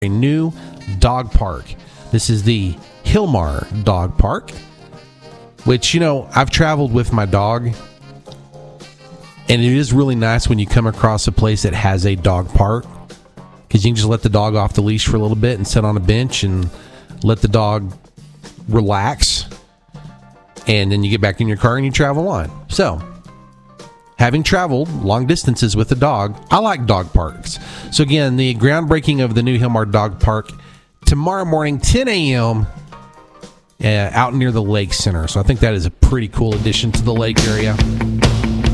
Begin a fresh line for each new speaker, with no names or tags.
a new dog park. This is the Hilmar Dog Park, which, I've traveled with my dog, and it is really nice when you come across a place that has a dog park, because you can just let the dog off the leash for a little bit and sit on a bench and let the dog relax, and then you get back in your car and you travel on. So, having traveled long distances with a dog, I like dog parks. So again, the groundbreaking of the new Hilmar Dog Park tomorrow morning, 10 a.m., out near the Lake Center. So I think that is a pretty cool addition to the lake area.